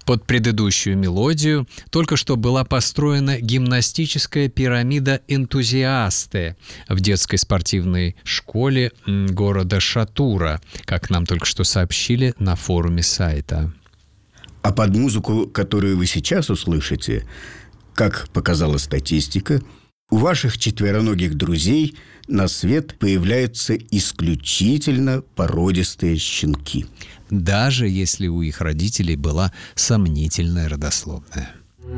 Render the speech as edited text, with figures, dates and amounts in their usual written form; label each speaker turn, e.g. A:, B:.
A: Под предыдущую мелодию только что была построена гимнастическая пирамида «Энтузиасты» в детской спортивной школе города Шатура, как нам только что сообщили на форуме сайта.
B: А под музыку, которую вы сейчас услышите, как показала статистика, у ваших четвероногих друзей на свет появляются исключительно породистые щенки.
A: Даже если у их родителей была сомнительная родословная.